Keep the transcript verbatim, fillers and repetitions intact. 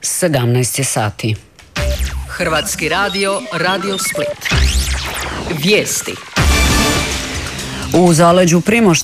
sedamnaest je sati. Hrvatski radio, Radio Split. Vijesti. U zaleđu Primošta